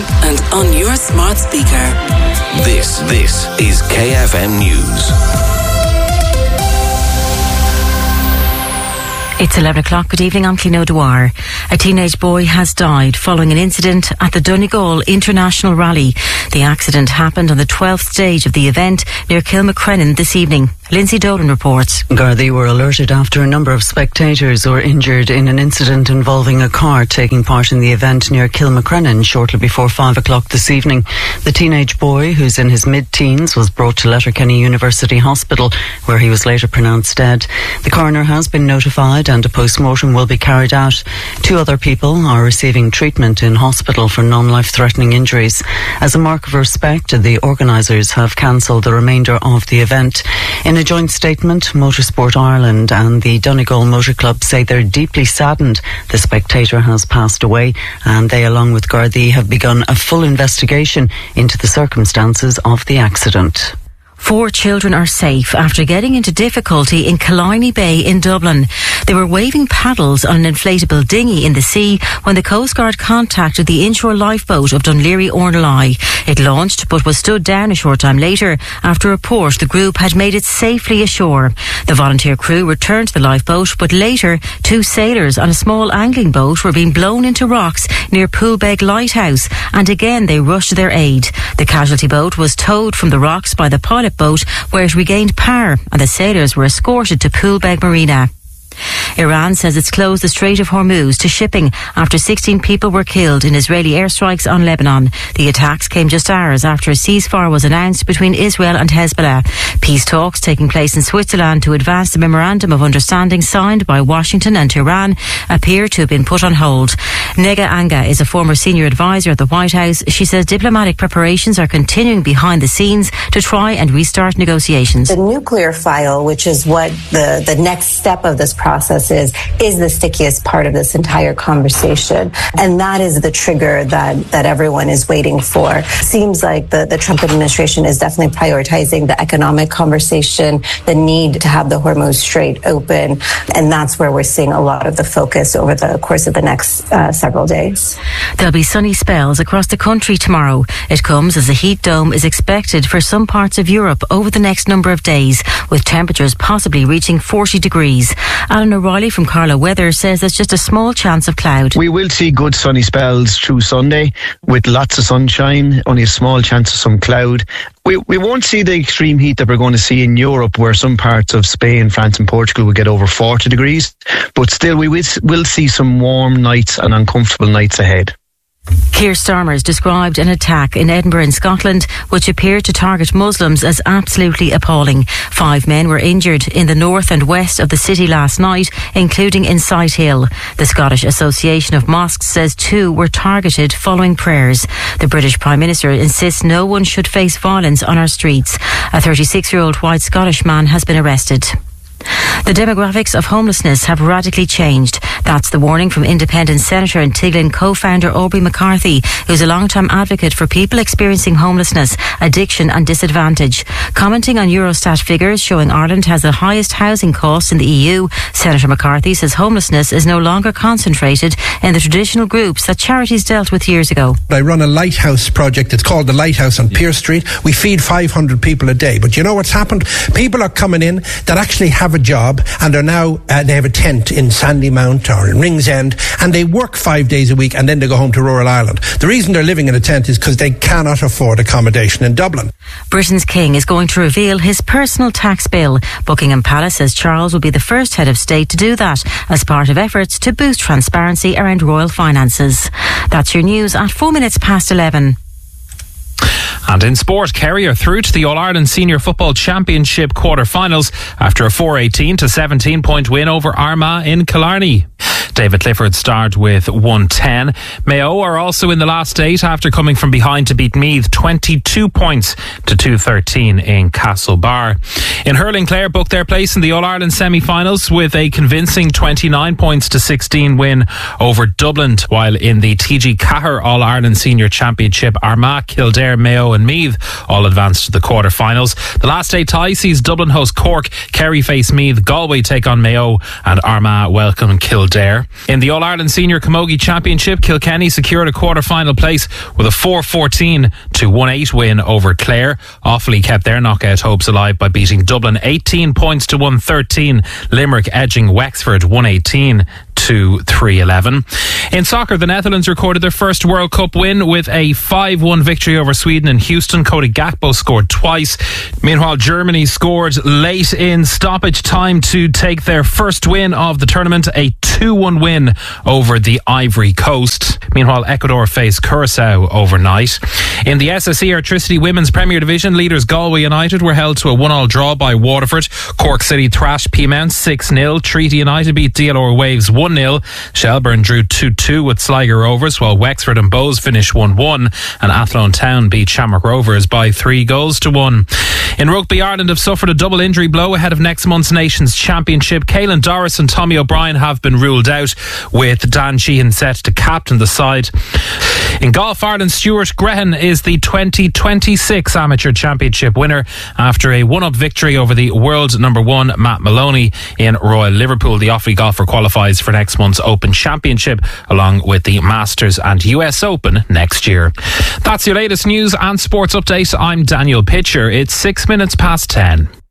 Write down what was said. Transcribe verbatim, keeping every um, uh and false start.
and on your smart speaker. This, this is K F M News. It's eleven o'clock. Good evening, I'm Clino Dwyer. A teenage boy has died following an incident at the Donegal International Rally. The accident happened on the twelfth stage of the event near Kilmacrennan this evening. Lindsay Dolan reports. Gardaí were alerted after a number of spectators were injured in an incident involving a car taking part in the event near Kilmacrennan shortly before five o'clock this evening. The teenage boy, who's in his mid-teens, was brought to Letterkenny University Hospital, where he was later pronounced dead. The coroner has been notified and a post-mortem will be carried out. Two other people are receiving treatment in hospital for non-life-threatening injuries. As a mark of respect, the organisers have cancelled the remainder of the event. In a joint statement, Motorsport Ireland and the Donegal Motor Club say they're deeply saddened the spectator has passed away, and they, along with Gardaí, have begun a full investigation into the circumstances of the accident. Four children are safe after getting into difficulty in Killarney Bay in Dublin. They were waving paddles on an inflatable dinghy in the sea when the Coast Guard contacted the inshore lifeboat of Dunleary Ornelai. It launched but was stood down a short time later after a report the group had made it safely ashore. The volunteer crew returned to the lifeboat, but later two sailors on a small angling boat were being blown into rocks near Poolbeg Lighthouse, and again they rushed to their aid. The casualty boat was towed from the rocks by the pilot boat, where it regained power, and the sailors were escorted to Poolbeg Marina. Iran says it's closed the Strait of Hormuz to shipping after sixteen people were killed in Israeli airstrikes on Lebanon. The attacks came just hours after a ceasefire was announced between Israel and Hezbollah. Peace talks taking place in Switzerland to advance the memorandum of understanding signed by Washington and Tehran appear to have been put on hold. Nega Anga is a former senior advisor at the White House. She says diplomatic preparations are continuing behind the scenes to try and restart negotiations. The nuclear file, which is what the, the next step of this process is, is the stickiest part of this entire conversation. And that is the trigger that, that everyone is waiting for. Seems like the, the Trump administration is definitely prioritizing the economic conversation, the need to have the Hormuz Strait open. And that's where we're seeing a lot of the focus over the course of the next uh, several days. There'll be sunny spells across the country tomorrow. It comes as a heat dome is expected for some parts of Europe over the next number of days, with temperatures possibly reaching forty degrees. Alan O'Reilly from Carlow Weather says there's just a small chance of cloud. We will see good sunny spells through Sunday with lots of sunshine, only a small chance of some cloud. We we won't see the extreme heat that we're going to see in Europe, where some parts of Spain, France and Portugal will get over forty degrees, but still we will, will see some warm nights and uncomfortable nights ahead. Keir Starmer's described an attack in Edinburgh in Scotland which appeared to target Muslims as absolutely appalling. Five men were injured in the north and west of the city last night, including in Sighthill. The Scottish Association of Mosques says two were targeted following prayers. The British Prime Minister insists no one should face violence on our streets. A thirty-six-year-old white Scottish man has been arrested. The demographics of homelessness have radically changed. That's the warning from Independent Senator and Tiglin co-founder Aubrey McCarthy, who's a long-term advocate for people experiencing homelessness, addiction and disadvantage. Commenting on Eurostat figures showing Ireland has the highest housing costs in the E U, Senator McCarthy says homelessness is no longer concentrated in the traditional groups that charities dealt with years ago. I run a lighthouse project. It's called the Lighthouse on Pierce Street. We feed five hundred people a day. But you know what's happened? People are coming in that actually have a job, and are now uh, they have a tent in Sandymount or in Ringsend, and they work five days a week and then they go home to rural Ireland. The reason they're living in a tent is because they cannot afford accommodation in Dublin. Britain's King is going to reveal his personal tax bill. Buckingham Palace says Charles will be the first head of state to do that as part of efforts to boost transparency around royal finances. That's your news at four minutes past eleven. And in sport, Kerry are through to the All-Ireland Senior Football Championship quarter-finals after a four eighteen to seventeen point win over Armagh in Killarney. David Clifford starred with one ten. Mayo are also in the last eight after coming from behind to beat Meath twenty-two points to two thirteen in Castlebar. In hurling, Clare booked their place in the All-Ireland semi-finals with a convincing twenty-nine points to sixteen win over Dublin, while in the T G Cahir All-Ireland Senior Championship, Armagh, Kildare, Mayo and Meath all advanced to the quarter-finals. The last eight tie sees Dublin host Cork, Kerry face Meath, Galway take on Mayo and Armagh welcome Kildare. there. In the All-Ireland Senior Camogie Championship, Kilkenny secured a quarter-final place with a four fourteen to one eight win over Clare. Offaly kept their knockout hopes alive by beating Dublin eighteen points to one thirteen. Limerick edging Wexford one eighteen to three eleven. In soccer, the Netherlands recorded their first World Cup win with a five one victory over Sweden in Houston. Cody Gakpo scored twice. Meanwhile, Germany scored late in stoppage time to take their first win of the tournament, a two one win over the Ivory Coast. Meanwhile, Ecuador faced Curacao overnight. In the S S E Electricity Women's Premier Division, leaders Galway United were held to a one all draw by Waterford. Cork City thrashed Peamount six nil. Treaty United beat D L R Waves one nil. Shelburne drew two two with Sligo Rovers, while Wexford and Bowes finished one one, and Athlone Town beat Shamrock Rovers by three goals to one. In Rugby, Ireland have suffered a double injury blow ahead of next month's Nations Championship. Caelan Doris and Tommy O'Brien have been ruled out, with Dan Sheehan set to captain the side. In golf, Ireland's Stuart Grehan is the twenty twenty-six Amateur Championship winner after a one-up victory over the world number one Matt Maloney in Royal Liverpool. The Offaly golfer qualifies for next month's Open Championship along with the Masters and U S Open next year. That's your latest news and sports update. I'm Daniel Pitcher. It's six minutes past ten.